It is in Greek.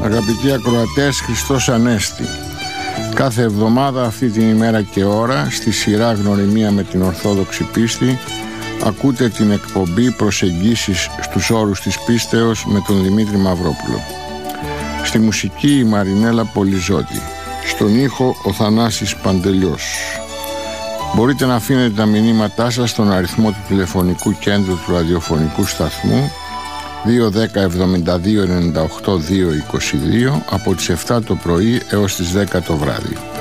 Αγαπητοί ακροατές, Χριστός Ανέστη. Κάθε εβδομάδα αυτή την ημέρα και ώρα, στη σειρά Γνωριμία με την Ορθόδοξη Πίστη, ακούτε την εκπομπή Προσεγγίσεις στους όρους της πίστεως με τον Δημήτρη Μαυρόπουλο. Στη μουσική η Μαρινέλα Πολυζώτη. Στον ήχο ο Θανάσης Παντελιός. Μπορείτε να αφήνετε τα μηνύματά σας στον αριθμό του τηλεφωνικού κέντρου του ραδιοφωνικού σταθμού 210 72 98 222 από τις 7 το πρωί έως τις 10 το βράδυ.